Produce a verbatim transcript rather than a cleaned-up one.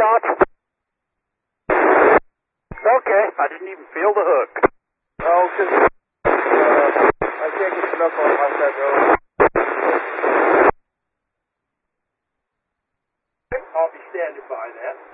knots. Okay, I didn't even feel the hook. Oh, because uh, I can't get the knuckle on outside road. I'll be standing by that.